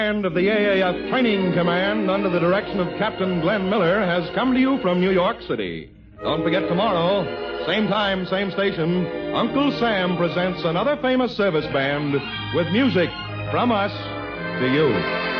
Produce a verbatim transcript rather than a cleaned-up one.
And of the A A F Training Command under the direction of Captain Glenn Miller has come to you from New York City. Don't forget tomorrow, same time, same station, Uncle Sam presents another famous service band with music from us to you.